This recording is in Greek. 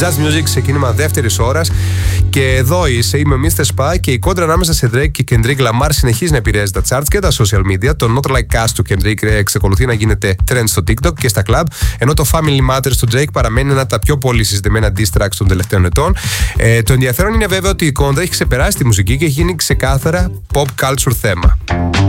Jazz Music, ξεκίνημα δεύτερης ώρας. Και εδώ είμαι ο Mr. Spa και η κόντρα ανάμεσα σε Drake και Kendrick Lamar συνεχίζει να επηρεάζει τα charts και τα social media. Το Not Like Us του Kendrick εξακολουθεί να γίνεται trend στο TikTok και στα club, ενώ το Family Matters του Drake παραμένει ένα από τα πιο πολύ συζητημένα diss tracks των τελευταίων ετών. Το ενδιαφέρον είναι βέβαια ότι η κόντρα έχει ξεπεράσει τη μουσική και έχει γίνει ξεκάθαρα pop culture θέμα.